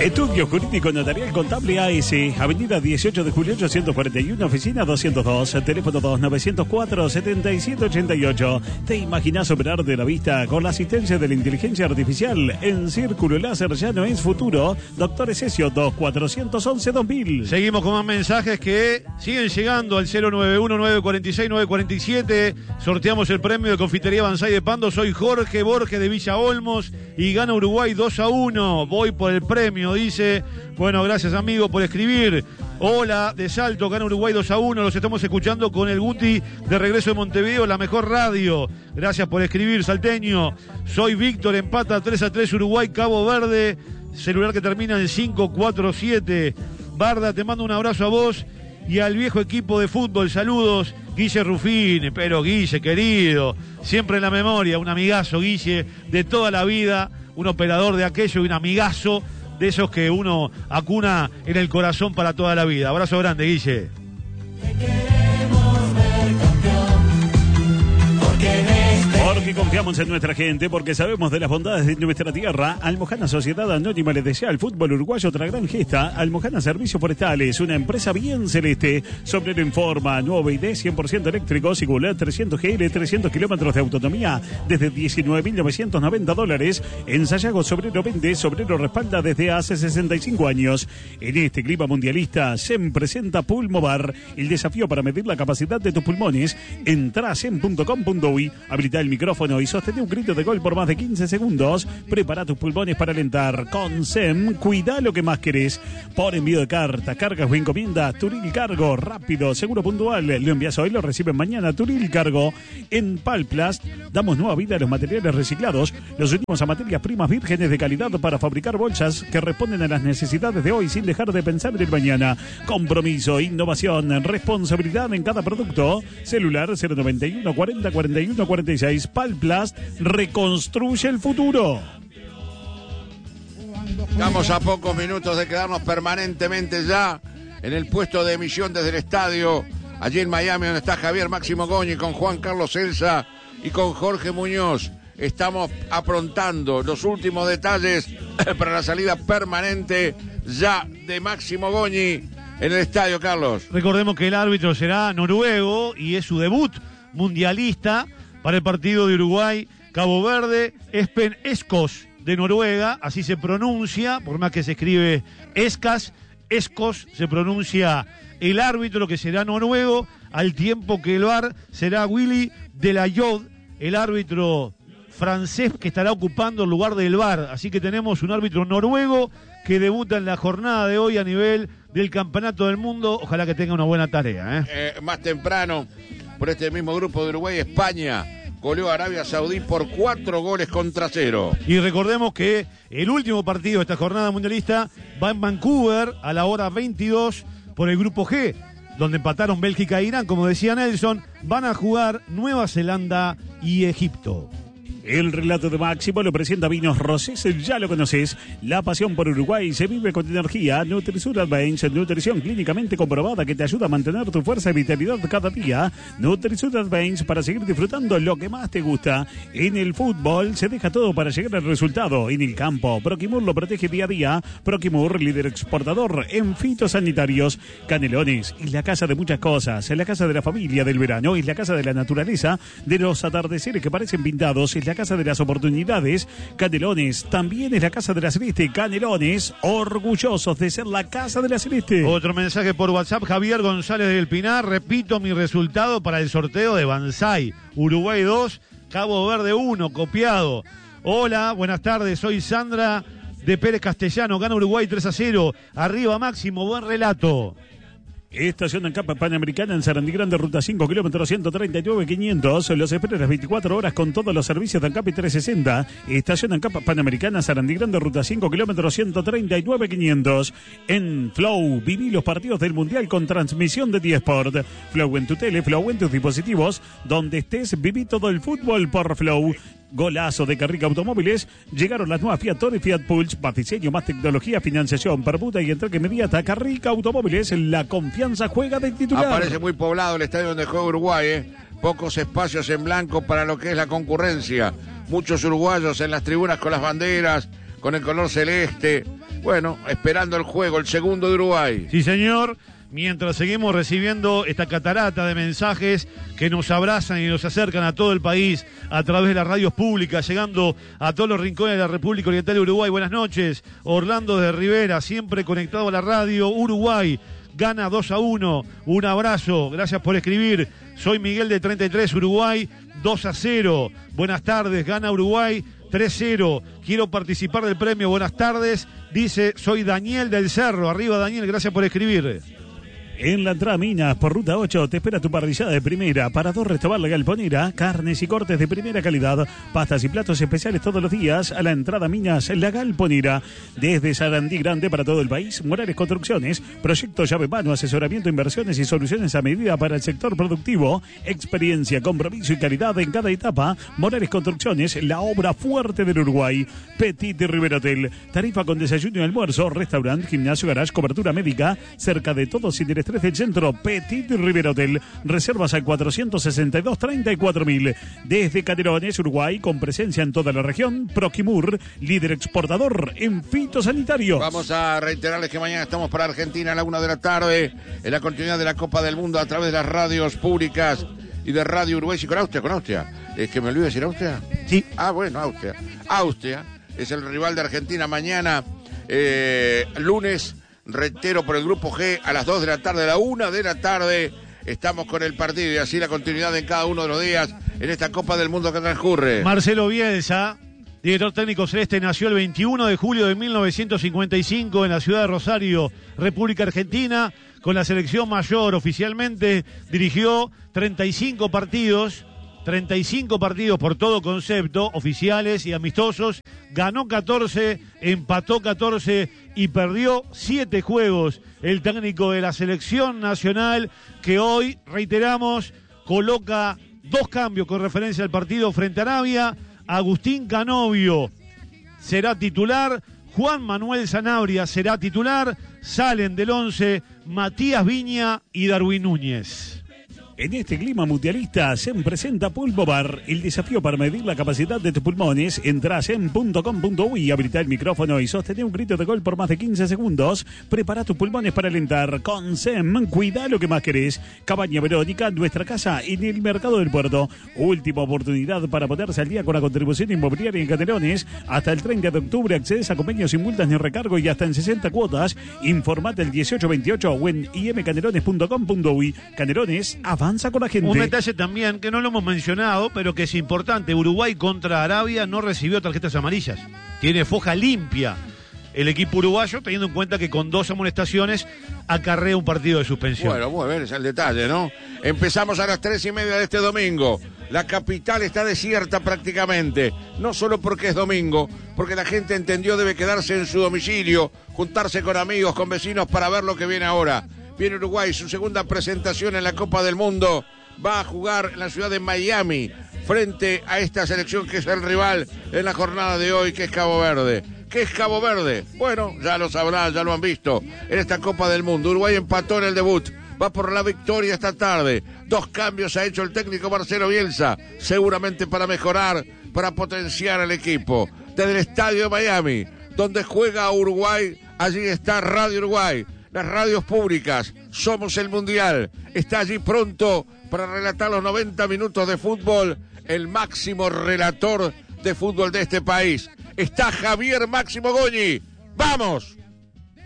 Estudio Jurídico Notarial Contable AS, Avenida 18 de Julio 841, Oficina 202, teléfono 2904-7788. ¿Te imaginas operar de la vista con la asistencia de la inteligencia artificial? En Círculo Láser ya no es futuro. Doctor Esesio 2411-2000. Seguimos con más mensajes que siguen llegando al 091-946-947. Sorteamos el premio de Confitería Banzai de Pando. Soy Jorge Borges de Villa Olmos y gana Uruguay 2-1. Voy por el premio, dice. Bueno, gracias amigo por escribir. Hola, de Salto, gana Uruguay 2-1. Los estamos escuchando con el Guti de regreso de Montevideo, la mejor radio. Gracias por escribir, salteño. Soy Víctor, empata 3-3 Uruguay, Cabo Verde. Celular que termina en 547. Barda, te mando un abrazo a vos y al viejo equipo de fútbol. Saludos, Guille Rufín. Pero Guille, querido, siempre en la memoria, un amigazo, Guille, de toda la vida, un operador de aquello y un amigazo de esos que uno acuna en el corazón para toda la vida. Abrazo grande, Guille. Porque confiamos en nuestra gente, porque sabemos de las bondades de nuestra tierra. Almojana Sociedad Anónima le desea al fútbol uruguayo otra gran gesta. Almojana Servicios Forestales, una empresa bien celeste. Sobrero en forma, nuevo ID 100% eléctrico, Siguler 300 GL, 300 kilómetros de autonomía desde $19.990. En Sayago Sobrero vende, Sobrero respalda desde hace 65 años. En este clima mundialista, SEM presenta Pulmobar, el desafío para medir la capacidad de tus pulmones. Entrá a sem.com.uy, habilita el micrófono y sostén un grito de gol por más de 15 segundos. Prepara tus pulmones para alentar. Con SEM, cuida lo que más querés. Por envío de cartas, cargas o encomiendas, Turil Cargo, rápido, seguro, puntual. Lo envías hoy, lo reciben mañana. Turil Cargo. En Palplast damos nueva vida a los materiales reciclados. Los unimos a materias primas vírgenes de calidad para fabricar bolsas que responden a las necesidades de hoy sin dejar de pensar en el mañana. Compromiso, innovación, responsabilidad en cada producto. Celular 091 40 41 46. Palplast reconstruye el futuro. Estamos a pocos minutos de quedarnos permanentemente ya en el puesto de emisión desde el estadio, allí en Miami, donde está Javier Máximo Goñi con Juan Carlos Elsa y con Jorge Muñoz. Estamos aprontando los últimos detalles para la salida permanente ya de Máximo Goñi en el estadio, Carlos. Recordemos que el árbitro será noruego y es su debut mundialista para el partido de Uruguay-Cabo Verde. Espen Eskos de Noruega, así se pronuncia, por más que se escribe Eskos se pronuncia el árbitro, que será noruego, al tiempo que el VAR será Willy Delayod, el árbitro francés que estará ocupando el lugar del VAR. Así que tenemos un árbitro noruego que debuta en la jornada de hoy a nivel del Campeonato del Mundo. Ojalá que tenga una buena tarea. Más temprano, por este mismo grupo de Uruguay, España goleó a Arabia Saudí por 4-0. Y recordemos que el último partido de esta jornada mundialista va en Vancouver a la hora 22 por el grupo G, donde empataron Bélgica e Irán, como decía Nelson. Van a jugar Nueva Zelanda y Egipto. El relato de Máximo lo presenta Vinos Rosés, ya lo conoces. La pasión por Uruguay se vive con energía. Nutrisur Advance, nutrición clínicamente comprobada que te ayuda a mantener tu fuerza y vitalidad cada día. Nutrisur Advance para seguir disfrutando lo que más te gusta. En el fútbol se deja todo para llegar al resultado. En el campo, Proquimur lo protege día a día. Proquimur, líder exportador en fitosanitarios. Canelones, es la casa de muchas cosas. Es la casa de la familia del verano. Es la casa de la naturaleza, de los atardeceres que parecen pintados. Es la casa de las oportunidades. Canelones también es la casa de la Celeste. Canelones, orgullosos de ser la casa de la Celeste. Otro mensaje por WhatsApp, Javier González del Pinar. Repito mi resultado para el sorteo de Banzai. Uruguay 2, Cabo Verde 1, copiado. Hola, buenas tardes, soy Sandra de Pérez Castellano. Gana Uruguay 3-0. Arriba Máximo, buen relato. Estación ANCAP Panamericana en Sarandí Grande, ruta 5, kilómetros 139.500. Los espera las 24 horas con todos los servicios de ANCAP y 360. Estación ANCAP Panamericana, Sarandí Grande, ruta 5, kilómetros 139.500. En Flow, viví los partidos del Mundial con transmisión de Diesport. Flow en tu tele, Flow en tus dispositivos. Donde estés, viví todo el fútbol por Flow. Golazo de Carrica Automóviles. Llegaron las nuevas Fiat Toro y Fiat Pulse. Más diseño, más tecnología, financiación, permuta y entrega inmediata. Carrica Automóviles, la confianza juega de titular. Aparece muy poblado el estadio donde juega Uruguay, Pocos espacios en blanco para lo que es la concurrencia. Muchos uruguayos en las tribunas con las banderas, con el color celeste. Bueno, esperando el juego, el segundo de Uruguay. Sí, señor. Mientras seguimos recibiendo esta catarata de mensajes que nos abrazan y nos acercan a todo el país a través de las radios públicas, llegando a todos los rincones de la República Oriental de Uruguay. Buenas noches, Orlando de Rivera, siempre conectado a la radio. Uruguay gana 2-1, un abrazo, gracias por escribir. Soy Miguel de 33, Uruguay 2-0. Buenas tardes, gana Uruguay 3-0. Quiero participar del premio, buenas tardes. Dice, soy Daniel del Cerro. Arriba, Daniel, gracias por escribir. En la entrada Minas por Ruta 8 te espera tu parrillada de primera, Parador Restaurant La Galponera, carnes y cortes de primera calidad, pastas y platos especiales todos los días a la entrada Minas La Galponera. Desde Sarandí Grande para todo el país, Morales Construcciones, proyecto llave mano, asesoramiento, inversiones y soluciones a medida para el sector productivo, experiencia, compromiso y calidad en cada etapa. Morales Construcciones, la obra fuerte del Uruguay. Petit River Hotel, tarifa con desayuno y almuerzo, restaurante, gimnasio, garage, cobertura médica, cerca de todo sin estrés del centro. Petit River Hotel, reservas al 462-34.000. Desde Canelones, Uruguay, con presencia en toda la región, Proquimur, líder exportador en fitosanitario. Vamos a reiterarles que mañana estamos para Argentina a la 1 de la tarde, en la continuidad de la Copa del Mundo a través de las radios públicas y de Radio Uruguay. Y con Austria. ¿Es que me olvidé decir Austria? Sí. Bueno, Austria. Austria es el rival de Argentina mañana, lunes. Reitero, por el grupo G a las 2 de la tarde, a la 1 de la tarde estamos con el partido y así la continuidad en cada uno de los días en esta Copa del Mundo que transcurre. Marcelo Bielsa, director técnico celeste, nació el 21 de julio de 1955 en la ciudad de Rosario, República Argentina. Con la selección mayor oficialmente dirigió 35 partidos por todo concepto, oficiales y amistosos. Ganó 14, empató 14 y perdió 7 juegos. El técnico de la selección nacional que hoy, reiteramos, coloca 2 cambios con referencia al partido frente a Arabia. Agustín Canovio será titular, Juan Manuel Sanabria será titular, salen del 11 Matías Viña y Darwin Núñez. En este clima mundialista se presenta Pulmobar, el desafío para medir la capacidad de tus pulmones. Entrás en .com.uy, habilita el micrófono y sostener un grito de gol por más de 15 segundos. Prepara tus pulmones para alentar. Con SEM, cuida lo que más querés. Cabaña Verónica, nuestra casa en el Mercado del Puerto. Última oportunidad para ponerse al día con la contribución inmobiliaria en Canelones. Hasta el 30 de octubre accedes a convenios sin multas ni recargo y hasta en 60 cuotas. Informate el 1828 o en imcanelones.com.uy. Canelones, avanza con la gente. Un detalle también que no lo hemos mencionado, pero que es importante. Uruguay contra Arabia no recibió tarjetas amarillas. Tiene foja limpia el equipo uruguayo, teniendo en cuenta que con 2 amonestaciones acarrea un partido de suspensión. Bueno, vamos a ver, es el detalle, ¿no? Empezamos a las 3:30 de este domingo. La capital está desierta prácticamente. No solo porque es domingo, porque la gente entendió debe quedarse en su domicilio, juntarse con amigos, con vecinos para ver lo que viene ahora. Viene Uruguay, su segunda presentación en la Copa del Mundo. Va a jugar en la ciudad de Miami frente a esta selección que es el rival en la jornada de hoy, que es Cabo Verde. ¿Qué es Cabo Verde? Bueno, ya lo sabrán, ya lo han visto en esta Copa del Mundo. Uruguay empató en el debut. Va por la victoria esta tarde. 2 cambios ha hecho el técnico Marcelo Bielsa, seguramente para mejorar, para potenciar al equipo. Desde el estadio de Miami, donde juega Uruguay, allí está Radio Uruguay. Las radios públicas, somos el Mundial. Está allí pronto para relatar los 90 minutos de fútbol, el máximo relator de fútbol de este país. Está Javier Máximo Goñi. ¡Vamos!